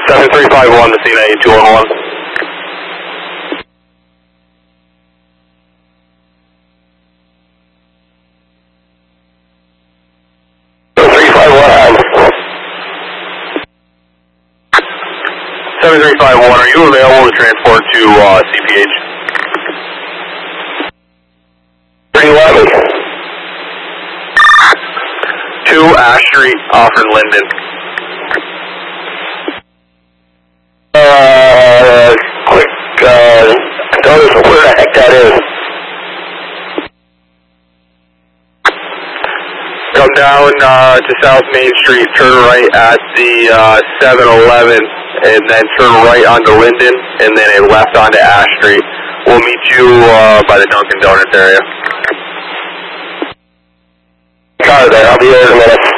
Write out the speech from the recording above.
7351 to Cena 8211. Are you available to transport to CPH? 311. 2 Ash Street, Offord Linden. Quick, notice where the heck that is. Come down to South Main Street, turn right at the 7-Eleven, and then turn right onto Linden, and then a left onto Ash Street. We'll meet you by the Dunkin' Donuts area. Got it there, I'll be there in a minute.